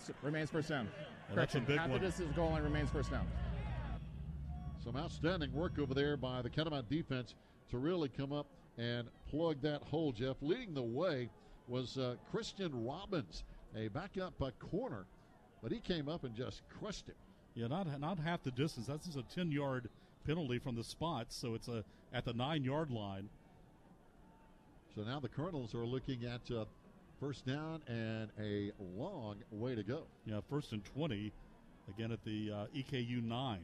remains first down. Well, that's a big half one. the distance goal line remains first down. Some outstanding work over there by the Catamount defense to really come up and plug that hole, Jeff. Leading the way was Christian Robbins, a backup corner, but he came up and just crushed it. Yeah, not half the distance. That's just a 10-yard penalty from the spot, so it's at the 9-yard line. So now the Colonels are looking at first down and a long way to go. Yeah, 1st and 20, again at the EKU 9.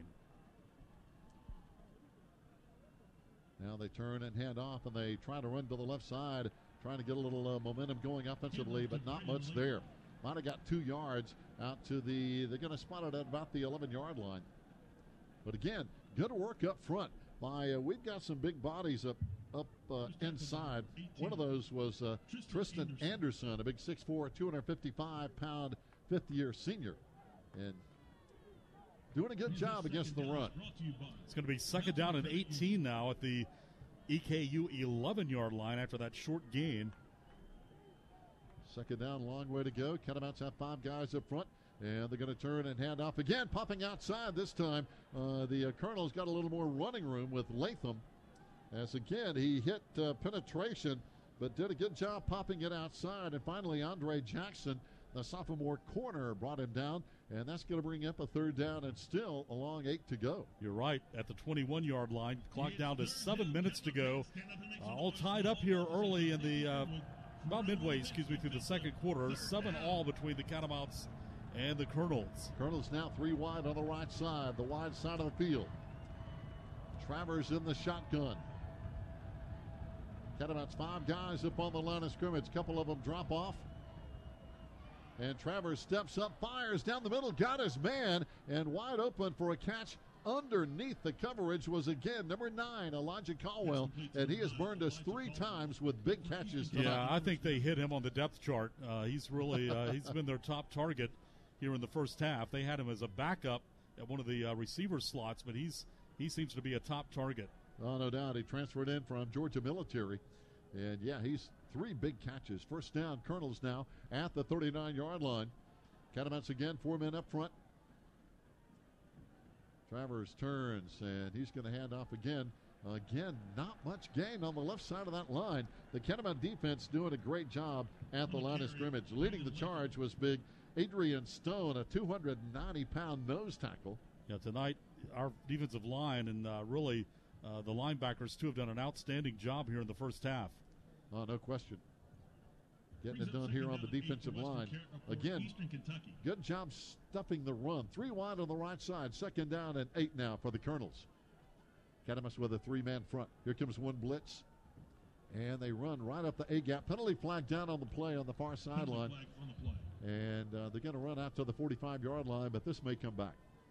Now they turn and hand off, and they try to run to the left side, trying to get a little momentum going offensively, but not much there. Might have got 2 yards out to they're going to spot it at about the 11-yard line. But again, good work up front by, we've got some big bodies up inside. One of those was Tristan Anderson, a big 6'4", 255-pound fifth-year senior. And doing a good job against the run. It's going to be 2nd down and 18 now at the EKU 11-yard line after that short gain. 2nd down, long way to go. Catamounts have 5 guys up front, and they're going to turn and hand off again, popping outside this time. The Colonels got a little more running room with Latham, as again he hit penetration, but did a good job popping it outside. And finally, Andre Jackson, the sophomore corner, brought him down, and that's going to bring up a 3rd down and still a long 8 to go. You're right, at the 21-yard line. Clock down to 7 minutes to go. All tied up here early in the about midway, through the second quarter. 7-all between the Catamounts and the Colonels. Colonels now 3 wide on the right side, the wide side of the field. Travers in the shotgun. Catamounts 5 guys up on the line of scrimmage. A couple of them drop off. And Travers steps up, fires down the middle, got his man, and wide open for a catch underneath the coverage was again number 9, Elijah Caldwell, and he has burned us 3 times with big catches tonight. Yeah, I think they hit him on the depth chart. He's really he's been their top target here in the first half. They had him as a backup at one of the receiver slots, but he seems to be a top target. Oh, no doubt. He transferred in from Georgia Military, and yeah, he's 3 big catches. First down, Colonels now at the 39-yard line. Catamounts again, 4 men up front. Travers turns, and he's going to hand off again. Again, not much gain on the left side of that line. The Catamount defense doing a great job at the line of scrimmage. Leading the charge was big Adrian Stone, a 290-pound nose tackle. Yeah, tonight our defensive line and really the linebackers, too, have done an outstanding job here in the first half. Oh, no question. Getting it done here on the defensive line. Again, good job stuffing the run. 3 wide on the right side. 2nd down and 8 now for the Colonels. Catamounts with a 3-man front. Here comes one blitz. And they run right up the A-gap. Penalty flag down on the play on the far sideline. And they're going to run out to the 45-yard line, but this may come back.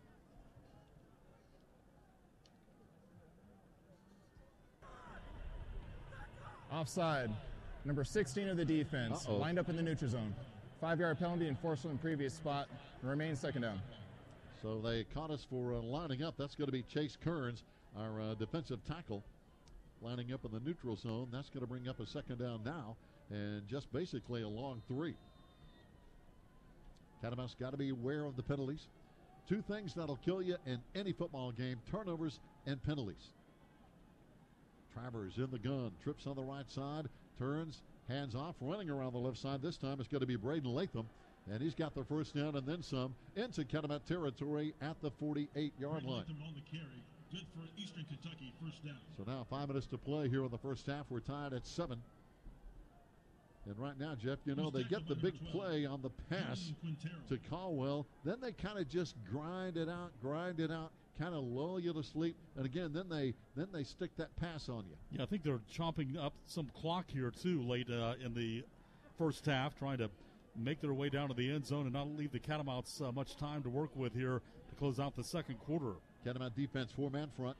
Offside. Number 16 of the defense, lined up in the neutral zone. 5-yard penalty enforced in the previous spot. Remains 2nd down. So they caught us for lining up. That's going to be Chase Kearns, our defensive tackle, lining up in the neutral zone. That's going to bring up a 2nd down now, and just basically a long 3. Catamounts got to be aware of the penalties. 2 things that'll kill you in any football game: turnovers and penalties. Travers in the gun, trips on the right side, turns, hands off, running around the left side. This time it's going to be Braden Latham, and he's got the first down and then some into Catamount territory at the 48-yard line. Latham on the carry. Good for Eastern Kentucky, first down. So now 5 minutes to play here in the first half. We're tied at 7. And right now, Jeff, you know, they get the big play on the pass to Caldwell. Then they kind of just grind it out, kind of lull you to sleep. And again, then they stick that pass on you. Yeah, I think they're chomping up some clock here, too, late in the first half, trying to make their way down to the end zone and not leave the Catamounts much time to work with here to close out the second quarter. Catamount defense, 4-man front.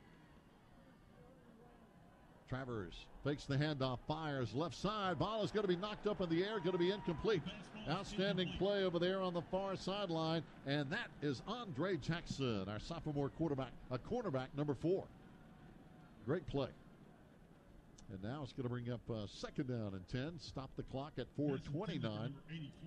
Travers fakes the handoff, fires left side. Ball is going to be knocked up in the air, going to be incomplete. Outstanding play over there on the far sideline, and that is Andre Jackson, our sophomore cornerback, number 4. Great play. And now it's going to bring up 2nd down and 10. Stop the clock at 4:29.